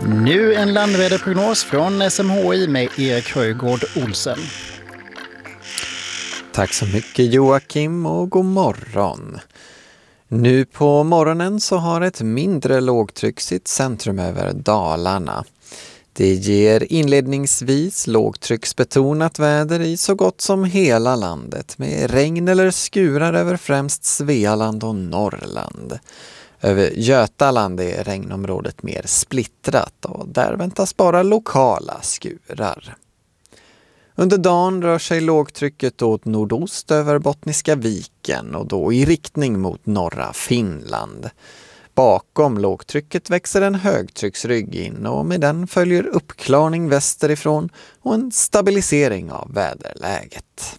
Nu en landväderprognos från SMHI med Erik Höjgård Olsen. Tack så mycket Joakim och god morgon. Nu på morgonen så har ett mindre lågtryck sitt centrum över Dalarna. Det ger inledningsvis lågtrycksbetonat väder i så gott som hela landet med regn eller skurar över främst Svealand och Norrland. Över Götaland är regnområdet mer splittrat och där väntas bara lokala skurar. Under dagen rör sig lågtrycket åt nordost över Bottniska viken och då i riktning mot norra Finland. Bakom lågtrycket växer en högtrycksrygg in och med den följer uppklarning västerifrån och en stabilisering av väderläget.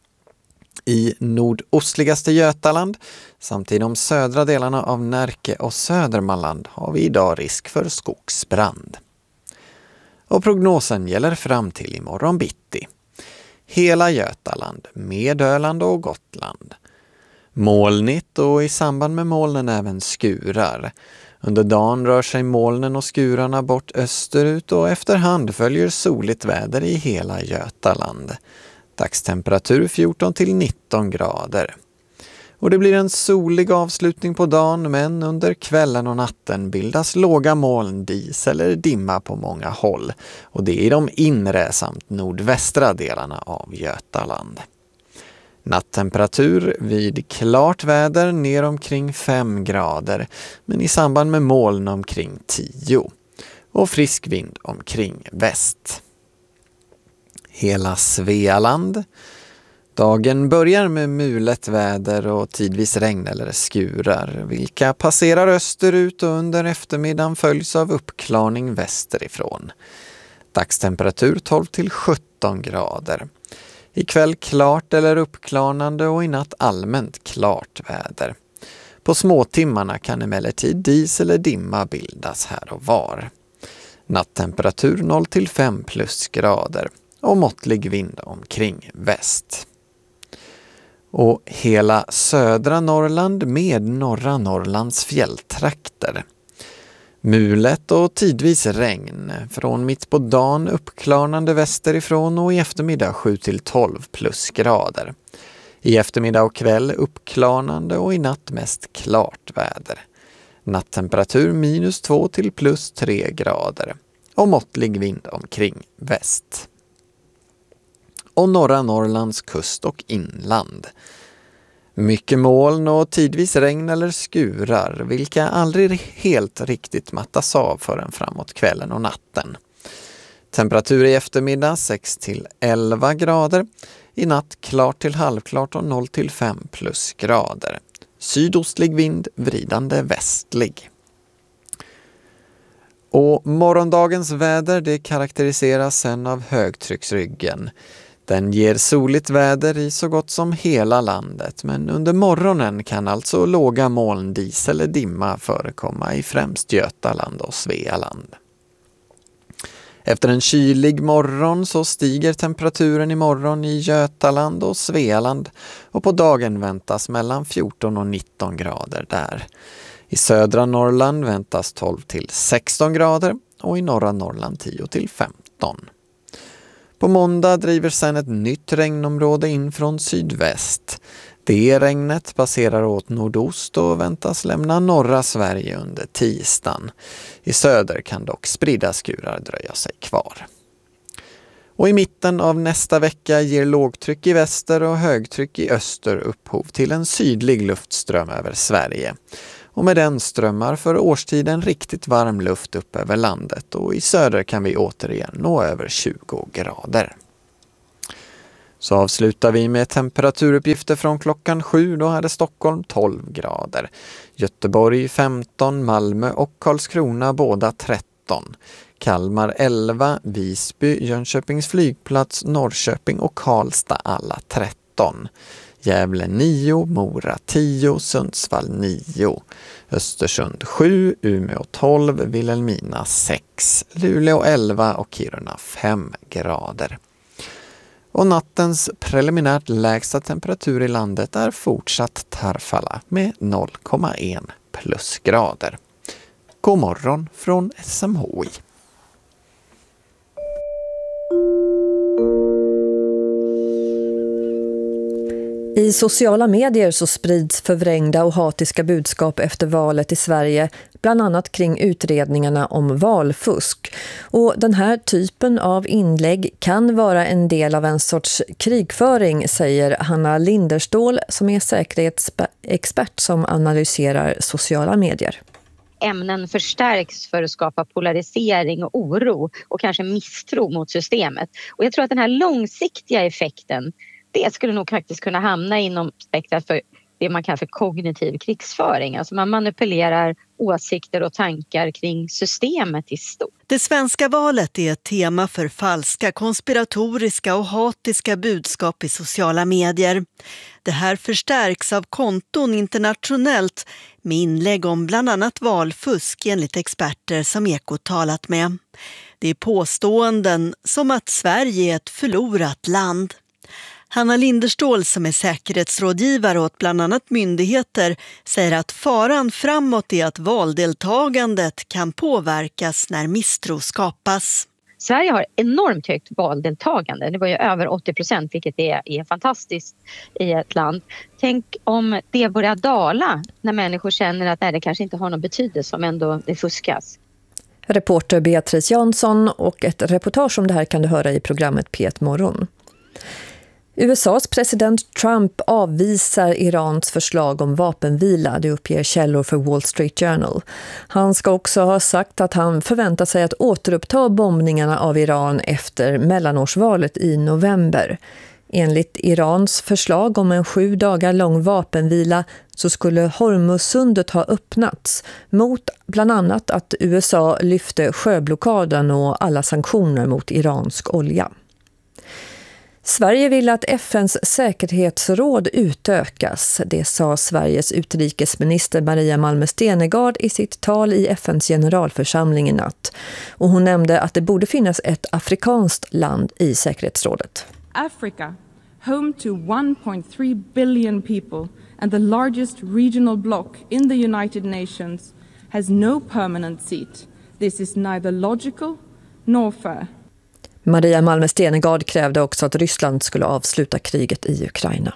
I nordostligaste Götaland samt i de södra delarna av Närke och Södermanland har vi idag risk för skogsbrand. Och prognosen gäller fram till imorgon bitti. Hela Götaland med Öland och Gotland. Molnigt och i samband med molnen även skurar. Under dagen rör sig molnen och skurarna bort österut och efterhand följer soligt väder i hela Götaland. Dagstemperatur 14 till 19 grader. Och det blir en solig avslutning på dagen men under kvällen och natten bildas låga moln, dis eller dimma på många håll. Och det är i de inre samt nordvästra delarna av Götaland. Nattemperatur vid klart väder ner omkring 5 grader men i samband med moln omkring 10. Och frisk vind omkring väst. Hela Svealand. Dagen börjar med mulet väder och tidvis regn eller skurar, vilka passerar österut och under eftermiddagen följs av uppklarning västerifrån. Dagstemperatur 12 till 17 grader. Ikväll klart eller uppklarnande och i natt allmänt klart väder. På småtimmarna kan emellertid dis eller dimma bildas här och var. Nattemperatur 0 till 5 plusgrader och måttlig vind omkring väst. Och hela södra Norrland med norra Norrlands fjälltrakter. Mulet och tidvis regn, från mitt på dagen uppklarnande västerifrån och i eftermiddag 7 till 12 plusgrader. I eftermiddag och kväll uppklarnande och i natt mest klart väder. Nattemperatur minus 2 till plus 3 grader och måttlig vind omkring väst. Och norra Norrlands kust och inland. Mycket moln och tidvis regn eller skurar, vilka aldrig helt riktigt mattas av förrän framåt kvällen och natten. Temperatur i eftermiddag 6 till 11 grader, i natt klart till halvklart och 0 till 5 plusgrader. Sydostlig vind, vridande västlig. Och morgondagens väder det karaktäriseras sen av högtrycksryggen. Den ger soligt väder i så gott som hela landet, men under morgonen kan alltså låga moln, dis eller dimma förekomma i främst Götaland och Svealand. Efter en kylig morgon så stiger temperaturen imorgon i Götaland och Svealand och på dagen väntas mellan 14 och 19 grader där. I södra Norrland väntas 12 till 16 grader och i norra Norrland 10 till 15. På måndag driver sedan ett nytt regnområde in från sydväst. Det regnet passerar åt nordost och väntas lämna norra Sverige under tisdagen. I söder kan dock spridda skurar dröja sig kvar. Och i mitten av nästa vecka ger lågtryck i väster och högtryck i öster upphov till en sydlig luftström över Sverige. Och med den strömmar för årstiden riktigt varm luft upp över landet och i söder kan vi återigen nå över 20 grader. Så avslutar vi med temperaturuppgifter från klockan 7, då hade Stockholm 12 grader. Göteborg 15, Malmö och Karlskrona båda 13. Kalmar 11, Visby, Jönköpings flygplats, Norrköping och Karlstad alla 13. Gävle 9, Mora 10, Sundsvall 9, Östersund 7, Umeå 12, Vilhelmina 6, Luleå 11 och Kiruna 5 grader. Och nattens preliminärt lägsta temperatur i landet är fortsatt Tarfala med 0,1 plusgrader. God morgon från SMHI. I sociala medier så sprids förvrängda och hatiska budskap efter valet i Sverige, bland annat kring utredningarna om valfusk. Och den här typen av inlägg kan vara en del av en sorts krigföring, säger Hanna Linderstål som är säkerhetsexpert som analyserar sociala medier. Ämnen förstärks för att skapa polarisering och oro och kanske misstro mot systemet. Och jag tror att den här långsiktiga effekten, det skulle nog faktiskt kunna hamna inom spektrat för det man kallar för kognitiv krigsföring. Alltså man manipulerar åsikter och tankar kring systemet i stort. Det svenska valet är ett tema för falska, konspiratoriska och hatiska budskap i sociala medier. Det här förstärks av konton internationellt med inlägg om bland annat valfusk enligt experter som Ekot talat med. Det är påståenden som att Sverige är ett förlorat land. Hanna Linderstål som är säkerhetsrådgivare åt bland annat myndigheter säger att faran framåt är att valdeltagandet kan påverkas när misstro skapas. Sverige har enormt högt valdeltagande. Det var ju över 80%, vilket är fantastiskt i ett land. Tänk om det börjar dala när människor känner att det kanske inte har någon betydelse om ändå det fuskas. Reporter Beatrice Jansson, och ett reportage om det här kan du höra i programmet P1 Morgon. USAs president Trump avvisar Irans förslag om vapenvila, det uppger källor för Wall Street Journal. Han ska också ha sagt att han förväntar sig att återuppta bombningarna av Iran efter mellanårsvalet i november. Enligt Irans förslag om en 7 dagar lång vapenvila så skulle Hormuzsundet ha öppnats mot bland annat att USA lyfte sjöblockaden och alla sanktioner mot iransk olja. Sverige vill att FNs säkerhetsråd utökas. Det sa Sveriges utrikesminister Maria Malmö Stenergard i sitt tal i FNs generalförsamling i natt. Och hon nämnde att det borde finnas ett afrikanskt land i säkerhetsrådet. Africa, home to 1.3 billion people and the largest regional bloc in the United Nations, has no permanent seat. This is neither logical nor fair. Maria Malmö Stenergard krävde också att Ryssland skulle avsluta kriget i Ukraina.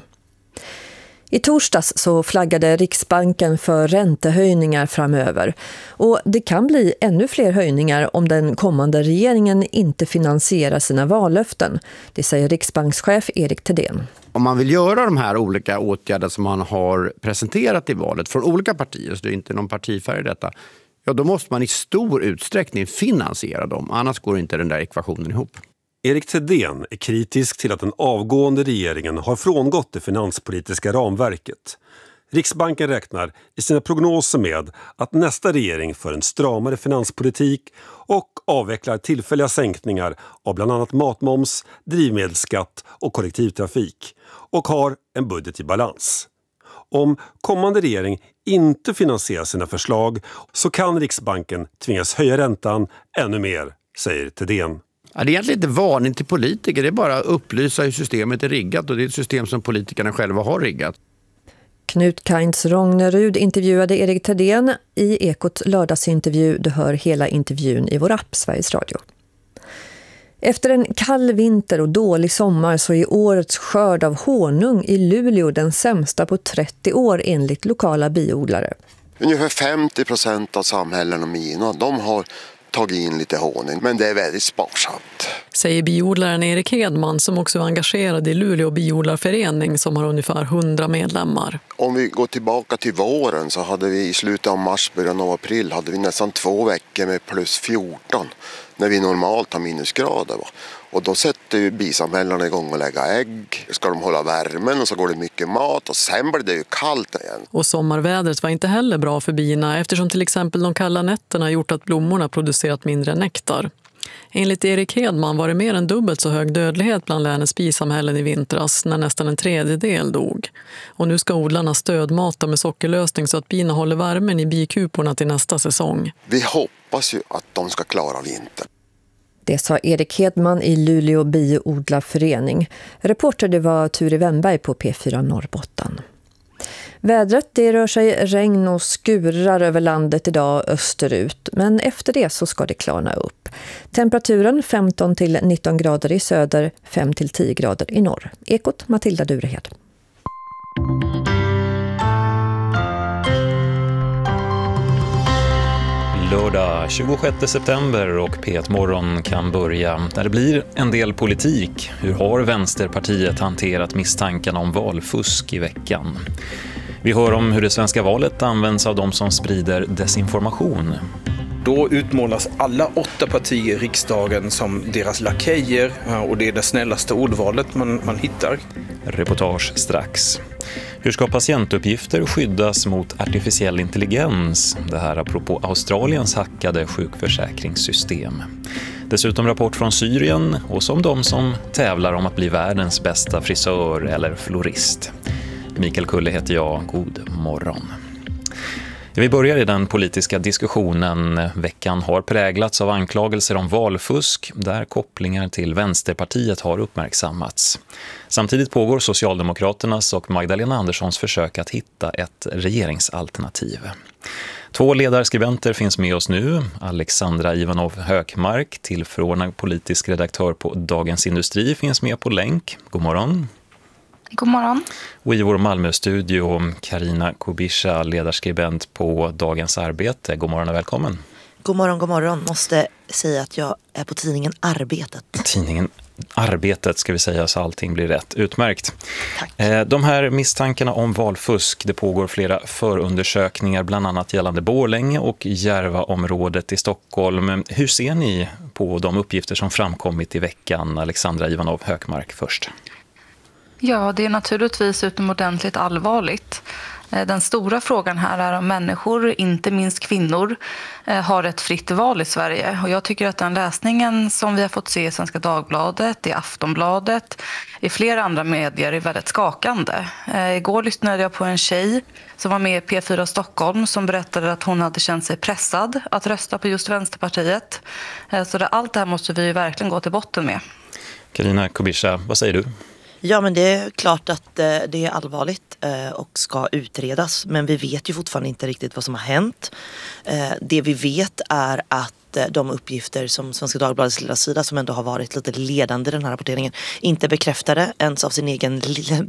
I torsdags så flaggade Riksbanken för räntehöjningar framöver. Och det kan bli ännu fler höjningar om den kommande regeringen inte finansierar sina vallöften. Det säger riksbankschef Erik Thedéen. Om man vill göra de här olika åtgärder som man har presenterat i valet från olika partier, så det är inte någon partifärg i detta, ja, då måste man i stor utsträckning finansiera dem. Annars går inte den där ekvationen ihop. Erik Thedéen är kritisk till att den avgående regeringen har frångått det finanspolitiska ramverket. Riksbanken räknar i sina prognoser med att nästa regering för en stramare finanspolitik och avvecklar tillfälliga sänkningar av bland annat matmoms, drivmedelsskatt och kollektivtrafik och har en budget i balans. Om kommande regering inte finansierar sina förslag så kan Riksbanken tvingas höja räntan ännu mer, säger Thedéen. Ja, det är egentligen inte varning till politiker, det är bara att upplysa hur systemet är riggat, och det är ett system som politikerna själva har riggat. Knut Kainz Rognerud intervjuade Erik Thedéen i Ekot lördagsintervju. Du hör hela intervjun i vår app Sveriges Radio. Efter en kall vinter och dålig sommar så är årets skörd av honung i Luleå den sämsta på 30 år enligt lokala biodlare. Ungefär 50% av samhällen och mina, de har tagit in lite honung, men det är väldigt sparsamt. Säger biodlaren Erik Hedman som också är engagerad i Luleå biodlarförening som har ungefär 100 medlemmar. Om vi går tillbaka till våren så hade vi i slutet av mars, början av april hade vi nästan 2 veckor med plus 14 när vi normalt har minusgrader. Och då sätter ju bisamhällarna igång och lägga ägg. Ska de hålla värmen och så går det mycket mat och sen blir det ju kallt igen. Och sommarvädret var inte heller bra för bina eftersom till exempel de kalla nätterna gjort att blommorna producerat mindre nektar. Enligt Erik Hedman var det mer än dubbelt så hög dödlighet bland länets bisamhällen i vintras när nästan en tredjedel dog. Och nu ska odlarna stödmata med sockerlösning så att bina håller värmen i bikuporna till nästa säsong. Vi hoppas ju att de ska klara vintern. Det sa Erik Hedman i Luleå biodlarförening. Reporter det var Turi Wennberg på P4 Norrbotten. Vädret det rör sig regn och skurar över landet idag österut. Men efter det så ska det klarna upp. Temperaturen 15-19 grader i söder, 5-10 grader i norr. Ekot Matilda Durehed. Lördag 26 september och P1 Morgon kan börja där det blir en del politik. Hur har Vänsterpartiet hanterat misstankarna om valfusk i veckan? Vi hör om hur det svenska valet används av de som sprider desinformation. Då utmålas alla 8 partier i riksdagen som deras lakejer och det är det snällaste ordvalet man hittar. Reportage strax. Hur ska patientuppgifter skyddas mot artificiell intelligens? Det här apropå Australiens hackade sjukförsäkringssystem. Dessutom rapport från Syrien och som de som tävlar om att bli världens bästa frisör eller florist. Mikael Kulle heter jag, god morgon. Vi börjar i den politiska diskussionen. Veckan har präglats av anklagelser om valfusk där kopplingar till Vänsterpartiet har uppmärksammats. Samtidigt pågår Socialdemokraternas och Magdalena Anderssons försök att hitta ett regeringsalternativ. 2 ledarskribenter finns med oss nu. Alexandra Ivanov Hökmark, tillförordnad politisk redaktör på Dagens Industri, finns med på länk. God morgon. God morgon. Och i vår Malmö-studio Karina Kubisha, ledarskribent på Dagens Arbete. God morgon och välkommen. God morgon, god morgon. Måste säga att jag är på tidningen Arbetet. Tidningen Arbetet ska vi säga så allting blir rätt. Utmärkt. Tack. De här misstankarna om valfusk, det pågår flera förundersökningar bland annat gällande Borlänge och Järvaområdet i Stockholm. Hur ser ni på de uppgifter som framkommit i veckan? Alexandra Ivanov Hökmark först. Ja, det är naturligtvis utomordentligt allvarligt. Den stora frågan här är om människor, inte minst kvinnor, har ett fritt val i Sverige. Och jag tycker att den läsningen som vi har fått se i Svenska Dagbladet, i Aftonbladet, i flera andra medier är väldigt skakande. Igår lyssnade jag på en tjej som var med i P4 Stockholm som berättade att hon hade känt sig pressad att rösta på just Vänsterpartiet. Så allt det här måste vi verkligen gå till botten med. Karina Kubisha, vad säger du? Ja, men det är klart att det är allvarligt och ska utredas. Men vi vet ju fortfarande inte riktigt vad som har hänt. Det vi vet är att de uppgifter som Svenska Dagbladets ledarsida, som ändå har varit lite ledande i den här rapporteringen, inte bekräftade ens av sin egen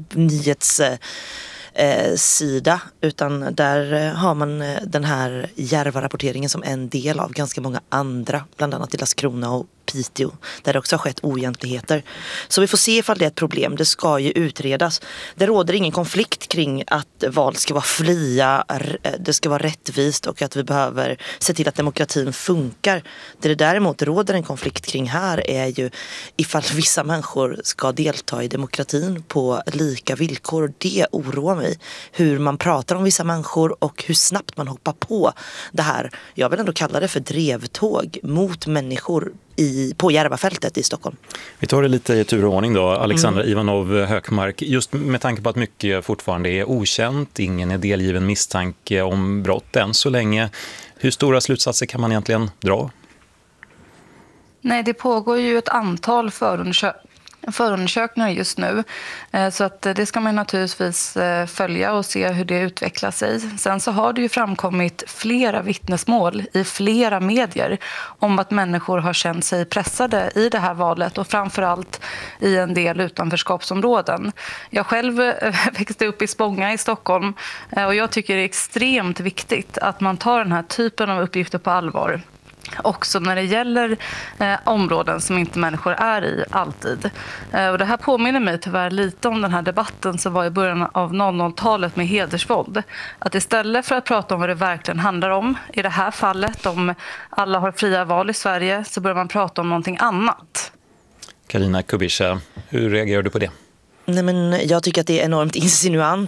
nyhetssida, utan där har man den här Järva-rapporteringen som en del av ganska många andra, bland annat i Landskrona och Piteå, där det också har skett oegentligheter. Så vi får se ifall det är ett problem. Det ska ju utredas. Det råder ingen konflikt kring att val ska vara fria, det ska vara rättvist och att vi behöver se till att demokratin funkar. Det däremot råder en konflikt kring här är ju ifall vissa människor ska delta i demokratin på lika villkor. Det oroar mig. Hur man pratar om vissa människor och hur snabbt man hoppar på det här. Jag vill ändå kalla det för drevtåg mot människor på Järvafältet i Stockholm. Vi tar det lite i tur och ordning då. Alexandra Ivanov Hökmark, just med tanke på att mycket fortfarande är okänt, ingen är delgiven misstanke om brott än så länge. Hur stora slutsatser kan man egentligen dra? Nej, det pågår ju ett antal förundersökningar just nu. Så att det ska man naturligtvis följa och se hur det utvecklar sig. Sen så har det ju framkommit flera vittnesmål i flera medier om att människor har känt sig pressade i det här valet och framförallt i en del utanförskapsområden. Jag själv växte upp i Spånga i Stockholm och jag tycker det är extremt viktigt att man tar den här typen av uppgifter på allvar. Också när det gäller områden som inte människor är i alltid. Och det här påminner mig tyvärr lite om den här debatten som var i början av 00-talet med hedersvåld. Att istället för att prata om vad det verkligen handlar om, i det här fallet om alla har fria val i Sverige, så börjar man prata om någonting annat. Karina Kubisha, hur reagerar du på det? Nej, men jag tycker att det är enormt insinuant